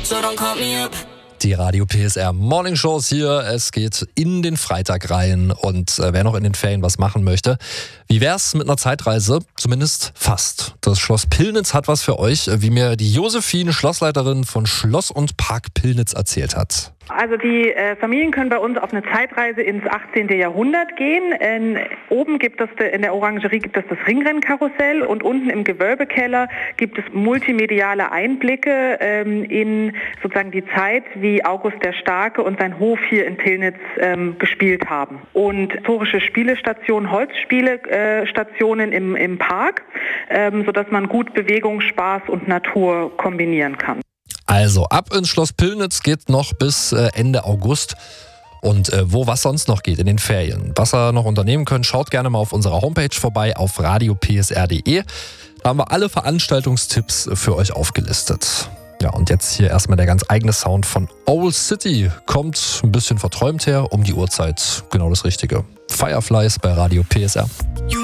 so don't call me up. Die Radio PSR Morning Shows hier. Es geht in den Freitag rein und wer noch in den Ferien was machen möchte, wie wär's mit einer Zeitreise? Zumindest fast. Das Schloss Pillnitz hat was für euch, wie mir die Josephine, Schlossleiterin von Schloss und Park Pillnitz, erzählt hat. Also die Familien können bei uns auf eine Zeitreise ins 18. Jahrhundert gehen. Oben gibt es in der Orangerie gibt es das Ringrennkarussell und unten im Gewölbekeller gibt es multimediale Einblicke in sozusagen die Zeit, wie August der Starke und sein Hof hier in Pillnitz gespielt haben. Und historische Spielestationen, Holzspielestationen im Park, sodass man gut Bewegung, Spaß und Natur kombinieren kann. Also ab ins Schloss Pillnitz geht noch bis Ende August. Und wo was sonst noch geht in den Ferien, was ihr noch unternehmen könnt, schaut gerne mal auf unserer Homepage vorbei auf radiopsr.de. Da haben wir alle Veranstaltungstipps für euch aufgelistet. Ja, und jetzt hier erstmal der ganz eigene Sound von Owl City. Kommt ein bisschen verträumt her, um die Uhrzeit genau das Richtige. Fireflies bei Radio PSR.